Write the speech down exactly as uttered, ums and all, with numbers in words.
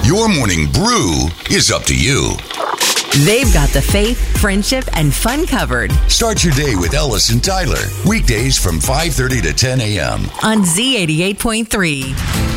Your morning brew is up to you. They've got the faith, friendship, and fun covered. Start your day with Ellis and Tyler. Weekdays from five thirty to ten a.m. on Z eighty-eight point three.